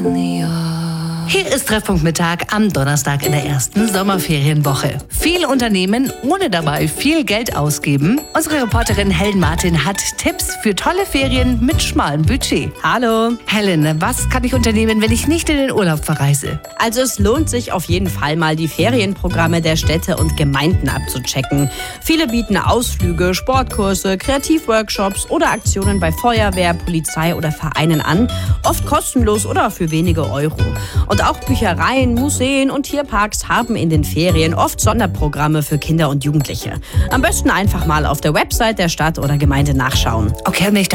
Hier ist Treffpunkt Mittag am Donnerstag in der ersten Sommerferienwoche. Viel unternehmen, ohne dabei viel Geld ausgeben. Unsere Reporterin Helen Martin hat Tipps für tolle Ferien mit schmalem Budget. Hallo. Helen, was kann ich unternehmen, wenn ich nicht in den Urlaub verreise? Also es lohnt sich auf jeden Fall mal, die Ferienprogramme der Städte und Gemeinden abzuchecken. Viele bieten Ausflüge, Sportkurse, Kreativworkshops oder Aktionen bei Feuerwehr, Polizei oder Vereinen an. Oft kostenlos oder für wenige Euro. Und auch Büchereien, Museen und Tierparks haben in den Ferien oft Sonderprogramme für Kinder und Jugendliche. Am besten einfach mal auf der Website der Stadt oder Gemeinde nachschauen. Okay, wenn ich